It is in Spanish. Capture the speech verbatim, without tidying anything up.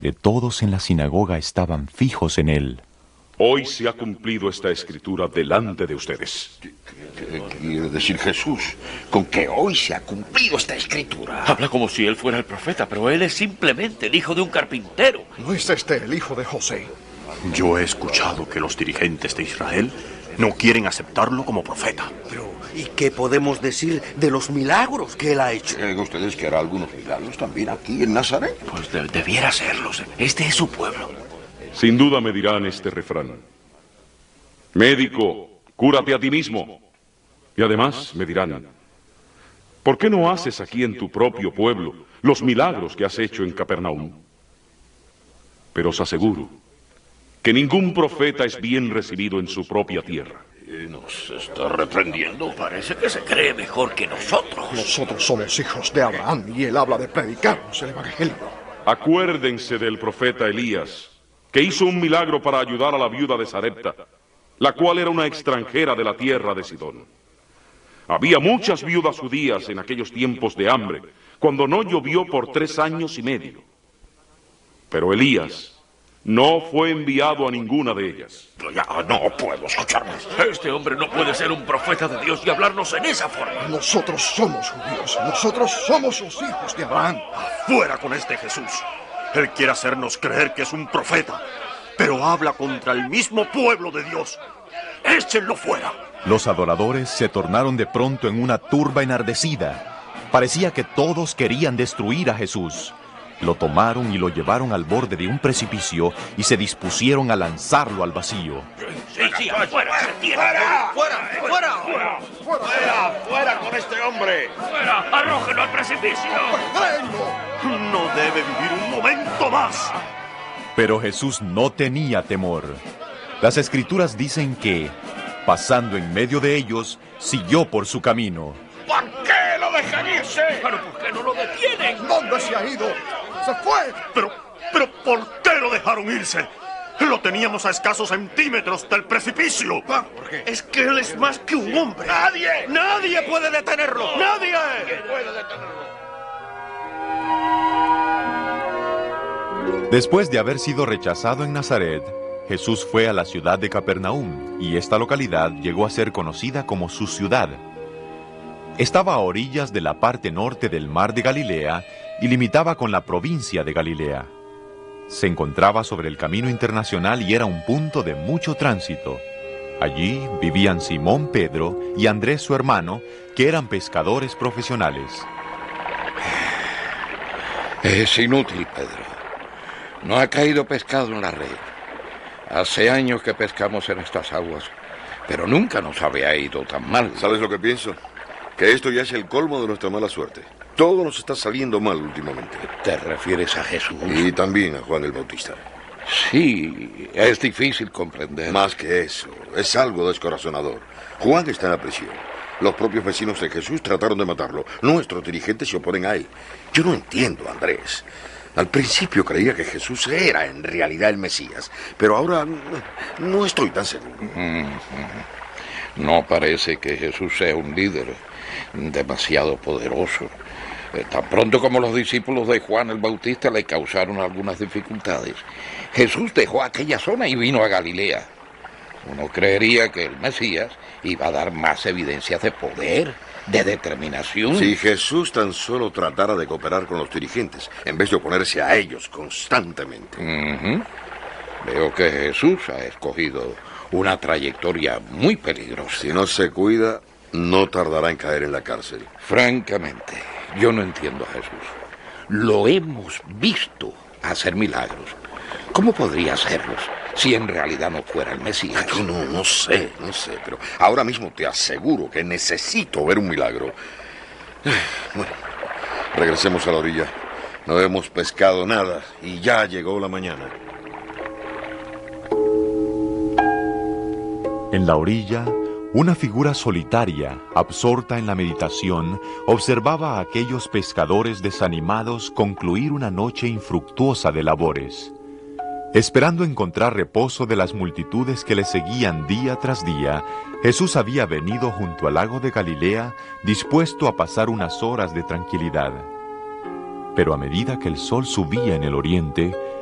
De todos en la sinagoga estaban fijos en él. Hoy se ha cumplido esta escritura delante de ustedes. ¿Qué, qué quiere decir Jesús con que hoy se ha cumplido esta escritura? Habla como si él fuera el profeta, pero él es simplemente el hijo de un carpintero. ¿No es este el hijo de José? Yo he escuchado que los dirigentes de Israel no quieren aceptarlo como profeta. Pero, ¿y qué podemos decir de los milagros que él ha hecho? ¿Creen ustedes que hará algunos milagros también aquí en Nazaret? Pues de- debiera serlos. Este es su pueblo. Sin duda me dirán este refrán: médico, cúrate a ti mismo. Y además me dirán: ¿por qué no haces aquí en tu propio pueblo los milagros que has hecho en Capernaum? Pero os aseguro que ningún profeta es bien recibido en su propia tierra. ¿Y nos está reprendiendo? Parece que se cree mejor que nosotros. Nosotros somos hijos de Abraham y él habla de predicarnos el evangelio. Acuérdense del profeta Elías, que hizo un milagro para ayudar a la viuda de Sarepta, la cual era una extranjera de la tierra de Sidón. Había muchas viudas judías en aquellos tiempos de hambre, cuando no llovió por tres años y medio. Pero Elías no fue enviado a ninguna de ellas. Ya no puedo escuchar más. Este hombre no puede ser un profeta de Dios y hablarnos en esa forma. Nosotros somos judíos, nosotros somos los hijos de Abraham. ¡Fuera con este Jesús! Él quiere hacernos creer que es un profeta, pero habla contra el mismo pueblo de Dios. ¡Échenlo fuera! Los adoradores se tornaron de pronto en una turba enardecida. Parecía que todos querían destruir a Jesús. Lo tomaron y lo llevaron al borde de un precipicio y se dispusieron a lanzarlo al vacío. Sí, sí, afuera, se tiene. ¡Fuera! ¡Fuera, fuera! ¡Fuera! ¡Fuera con este hombre! ¡Fuera! ¡Arrójenlo al precipicio! ¡No debe vivir un momento más! Pero Jesús no tenía temor. Las Escrituras dicen que, pasando en medio de ellos, siguió por su camino. ¿Por qué lo dejan irse? ¿Pero por qué no lo detienen? ¿Dónde se ha ido? ¡Se fue! Pero, pero, ¿por qué lo dejaron irse? Lo teníamos a escasos centímetros del precipicio. ¿Por qué? Es que él es más que un hombre. ¡Nadie! ¡Nadie puede detenerlo! ¡Nadie! puede detenerlo. Después de haber sido rechazado en Nazaret, Jesús fue a la ciudad de Capernaum, y esta localidad llegó a ser conocida como su ciudad. Estaba a orillas de la parte norte del mar de Galilea y limitaba con la provincia de Galilea. Se encontraba sobre el camino internacional y era un punto de mucho tránsito. Allí vivían Simón Pedro y Andrés su hermano, que eran pescadores profesionales. Es inútil, Pedro. No ha caído pescado en la red. Hace años que pescamos en estas aguas, pero nunca nos había ido tan mal. ¿Sabes lo que pienso? Que esto ya es el colmo de nuestra mala suerte. Todo nos está saliendo mal últimamente. ¿Te refieres a Jesús? Y también a Juan el Bautista. Sí, es difícil comprender. Más que eso, es algo descorazonador. Juan está en la prisión. Los propios vecinos de Jesús trataron de matarlo. Nuestros dirigentes se oponen a él. Yo no entiendo, Andrés. Al principio creía que Jesús era en realidad el Mesías, pero ahora no estoy tan seguro. No parece que Jesús sea un líder demasiado poderoso. Eh, Tan pronto como los discípulos de Juan el Bautista le causaron algunas dificultades, Jesús dejó aquella zona y vino a Galilea. Uno creería que el Mesías iba a dar más evidencias de poder, de determinación. Si Jesús tan solo tratara de cooperar con los dirigentes, en vez de oponerse a ellos constantemente. Ujú. Veo que Jesús ha escogido una trayectoria muy peligrosa. Si no se cuida, no tardará en caer en la cárcel. Francamente, yo no entiendo a Jesús. Lo hemos visto hacer milagros. ¿Cómo podría hacerlos si en realidad no fuera el Mesías? Yo no, no sé, no sé, pero ahora mismo te aseguro que necesito ver un milagro. Bueno, regresemos a la orilla. No hemos pescado nada y ya llegó la mañana. En la orilla, una figura solitaria, absorta en la meditación, observaba a aquellos pescadores desanimados concluir una noche infructuosa de labores. Esperando encontrar reposo de las multitudes que le seguían día tras día, Jesús había venido junto al lago de Galilea, dispuesto a pasar unas horas de tranquilidad. Pero a medida que el sol subía en el oriente,